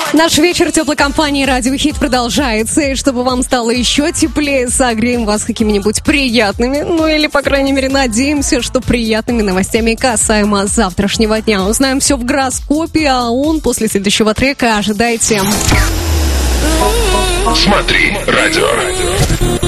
Наш вечер теплой компании «Радио Хит» продолжается. И чтобы вам стало еще теплее, согреем вас какими-нибудь приятными, ну или, по крайней мере, надеемся, что приятными новостями касаемо завтрашнего дня. Узнаем все в гороскопе, а он после следующего трека ожидайте. Смотри радио.